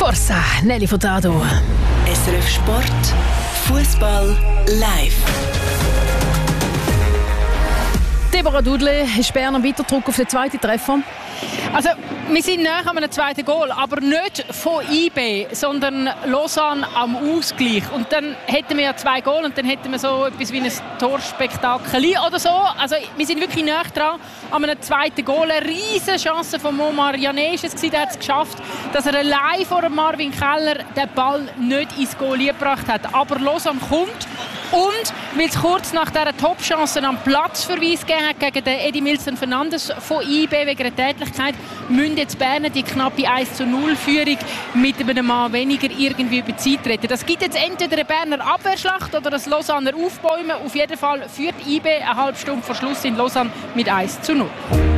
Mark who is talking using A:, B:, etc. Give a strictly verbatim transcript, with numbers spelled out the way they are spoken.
A: Forza, Nelly Furtado.
B: S R F Sport, Fußball live.
A: Deborah Dudley ist Berner weiter Druck auf den zweiten Treffer.
C: Also, wir sind näher an einem zweiten Goal, aber nicht von I B, sondern Lausanne am Ausgleich. Und dann hätten wir ja zwei Goal und dann hätten wir so etwas wie ein Torspektakel oder so. Also, wir sind wirklich näher dran an einem zweiten Goal. Eine riesige Chance von Momar Jané ist es gewesen, der hat es geschafft, dass er allein vor Marvin Keller den Ball nicht ins Goal gebracht hat. Aber Lausanne kommt. Und weil es kurz nach dieser Top-Chance am Platzverweis gegeben hat gegen den Eddie Milson Fernandes von I B wegen der Tätigkeit, müssen jetzt Berner die knappe eins zu null Führung mit einem Mann weniger irgendwie über die Zeit retten. Das gibt jetzt entweder eine Berner Abwehrschlacht oder ein Lausanner Aufbäumen. Auf jeden Fall führt I B eine halbe Stunde vor Schluss in Lausanne mit eins zu null.